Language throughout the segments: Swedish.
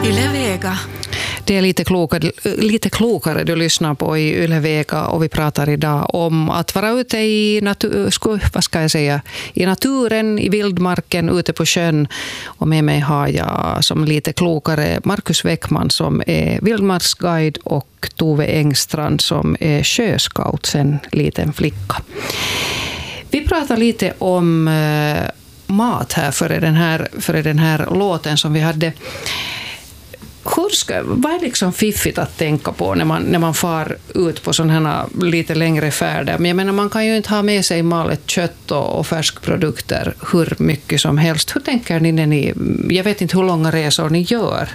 Yle Vega. Det är lite klokare du lyssnar på i Yle Vega, och vi pratar idag om att vara ute i i naturen, i vildmarken, ute på sjön. Och med mig har jag som lite klokare Markus Weckman som är vildmarksguide och Tove Engstrand som är sjöscout sen liten flicka. Vi pratar lite om mat här före den här låten som vi hade. Vad är liksom fiffigt att tänka på när man far ut på sådana här lite längre färder? Men jag menar, man kan ju inte ha med sig malet kött och färskprodukter hur mycket som helst. Hur tänker ni när jag vet inte hur långa resor ni gör?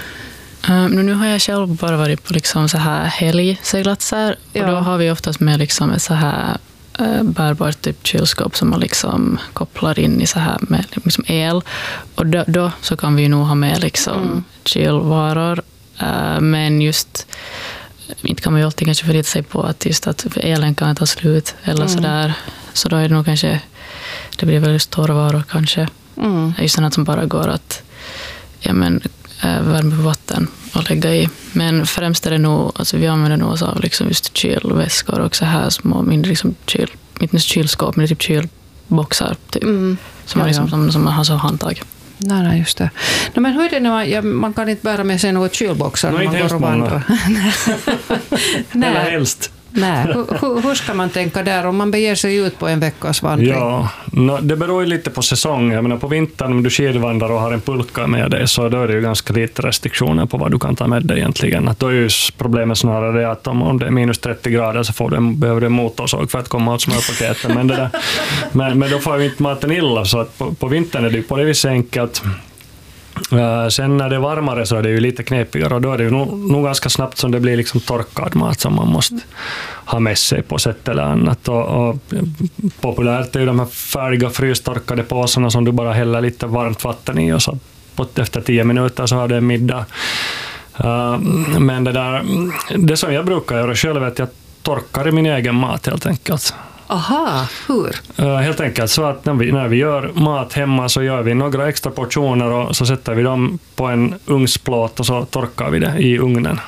Nu har jag själv bara varit på liksom så här helgseglatser, och då har vi oftast med liksom ett så här bärbart typ kylskåp som man liksom kopplar in i så här med liksom el, och då så kan vi nog ha med liksom kylvaror, men just inte kan man ju alltid kanske förlita sig på att just att elen kan ta slut eller så där, så då är det nog kanske det blir väl just torrvaror kanske, just något som bara går att värma på vatten och lägga i. Men främst är det nog, alltså vi använder nog av liksom just kylväskor och så här små mindre liksom inte kylskåp, men typ kylboxar typ, som man har som handtag. Nej, just det. Men hur är det när man kan inte bära med sig något kylboxar när man går och vandrar? Eller helst. Nej, hur ska man tänka där om man beger sig ut på en veckas vandring? Ja, det beror ju lite på säsong. Jag menar, på vintern om du skidvandrar och har en pulka med dig, så då är det ju ganska lite restriktioner på vad du kan ta med dig egentligen. Att då är ju problemet snarare det att om det är minus 30 grader så behöver du en motorsåg för att komma åt smörpaketet. Men då får ju inte maten illa, så att på vintern är det ju på det viset enkelt. Sen när det är varmare så är det ju lite knepigare, och då är det ju nog ganska snabbt som det blir liksom torkad mat som man måste ha med sig på sätt eller annat. Och populärt är ju de här färdiga frystorkade påsarna som du bara häller lite varmt vatten i, och så efter 10 minuter så har det en middag. Men det som jag brukar göra själv är att jag torkar i min egen mat helt enkelt. Aha, hur? Helt enkelt så att när vi gör mat hemma så gör vi några extra portioner och så sätter vi dem på en ugnsplåt och så torkar vi det i ugnen.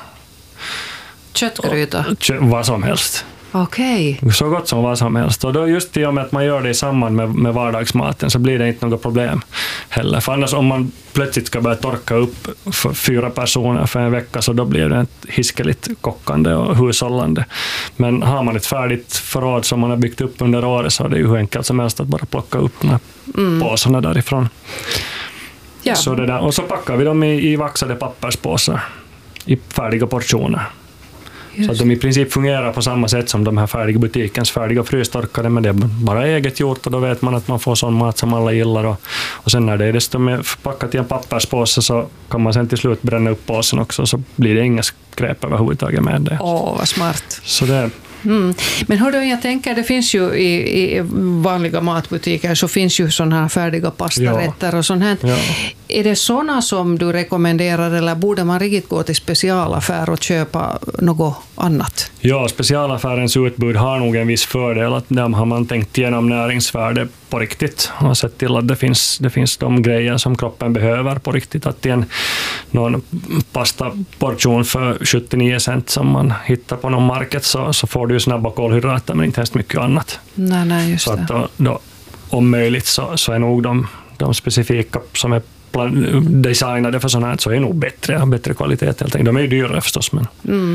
Köttgryta? Vad som helst. Okej. Så gott som vad som helst. Och då just i och med att man gör det i samband med vardagsmaten så blir det inte något problem heller. För annars om man plötsligt ska börja torka upp för 4 personer för en vecka, så då blir det ett hiskeligt kockande och hushållande. Men har man ett färdigt förråd som man har byggt upp under året, så är det ju hur enkelt som helst att bara plocka upp de här påsarna därifrån. Ja. Så det där. Och så packar vi dem i vaxade papperspåsar i färdiga portioner. Så att de i princip fungerar på samma sätt som de här färdiga butikens färdiga frystorkade, men det är bara eget gjort, och då vet man att man får sån mat som alla gillar. Och sen när det är desto mer förpackat i en papperspåse så kan man sen till slut bränna upp påsen också, så blir det inga skräp överhuvudtaget med det. Vad smart. Så det. Men hör du, jag tänker, det finns ju i vanliga matbutiker så finns ju sådana här färdiga pastarätter och sånt här. Ja. Är det sådana som du rekommenderar, eller borde man riktigt gå till specialaffär och köpa något annat? Ja, specialaffärens utbud har nog en viss fördel, att där har man tänkt igenom näringsvärde på riktigt och sett till att det finns de grejer som kroppen behöver på riktigt. Att i någon pastaportion för 79 cent som man hittar på någon market så får du snabba kolhydrater, men inte ens mycket annat. Nej, just så det. att då, om möjligt så är nog de specifika som är designade för sådana här, så är nog bättre kvalitet helt enkelt. De är ju dyrare förstås. Men.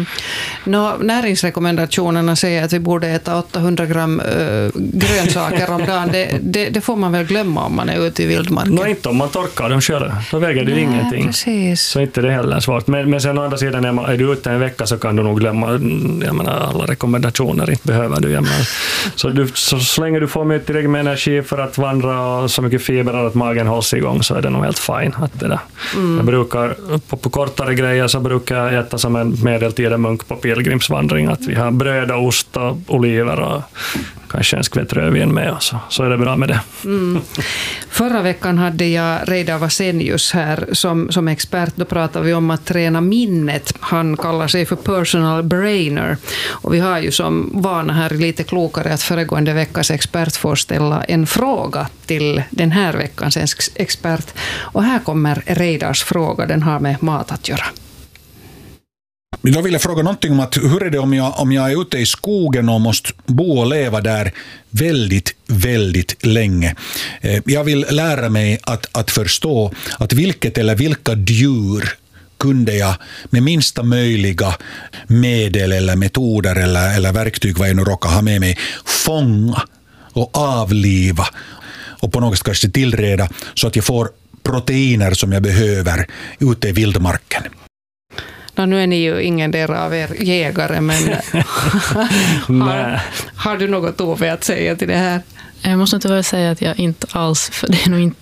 Näringsrekommendationerna säger att vi borde äta 800 gram grönsaker om dagen. Det får man väl glömma om man är ute i vildmarken. Nej, inte om man torkar dem själv. Då väger det ingenting. Precis. Så inte det heller svårt. Men sen å andra sidan, är du ute en vecka så kan du nog glömma, alla rekommendationer. Inte behöver du. Så länge du får mycket tillräckligt med energi för att vandra och så mycket fiber att magen hålls igång, så är det nog helt fine. Att det där. Jag brukar, på kortare grejer så brukar jag äta som en medeltida munk på pilgrimsvandring, att vi har bröd och ost och oliver och kanske en skvätt rödvin med, och så är det bra med det. Förra veckan hade jag Reidar Vasenius här som expert. Då pratade vi om att träna minnet. Han kallar sig för personal brainer. Och vi har ju som vana här lite klokare att föregående veckas expert får ställa en fråga till den här veckans expert. Och här kommer Reidars fråga. Den har med mat att göra. Då vill jag fråga någonting om att hur är det om jag är ute i skogen och måste bo och leva där väldigt, väldigt länge. Jag vill lära mig att förstå att vilket eller vilka djur kunde jag med minsta möjliga medel eller metoder eller verktyg, vad jag nu råkar ha med mig, fånga och avliva och på något sätt kanske tillreda så att jag får proteiner som jag behöver ute i vildmarken. Nu är ni ju ingen del av er jägare, men har du något Ove att säga till det här? Jag måste inte väl säga att jag inte alls, för det är nog inte